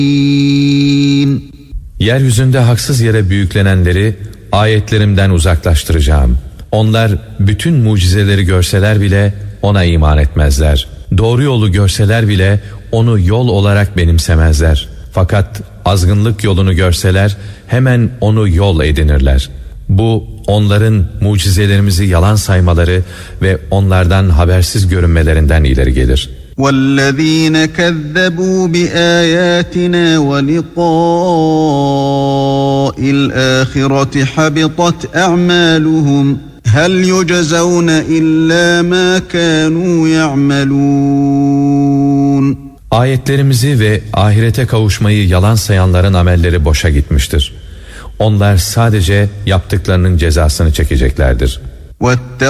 Yeryüzünde haksız yere büyüklenenleri ayetlerimden uzaklaştıracağım. Onlar bütün mucizeleri görseler bile ona iman etmezler. Doğru yolu görseler bile onu yol olarak benimsemezler. Fakat azgınlık yolunu görseler hemen onu yol edinirler. Bu onların mucizelerimizi yalan saymaları ve onlardan habersiz görünmelerinden ileri gelir. وَالَّذ۪ينَ كَذَّبُوا بِآيَاتِنَا وَلِقَاءِ الْآخِرَةِ حَبِطَتْ أَعْمَالُهُمْ هَلْ يُجَزَوْنَ إِلَّا مَا كَانُوا يَعْمَلُونَ. Ayetlerimizi ve ahirete kavuşmayı yalan sayanların amelleri boşa gitmiştir. Onlar sadece yaptıklarının cezasını çekeceklerdir.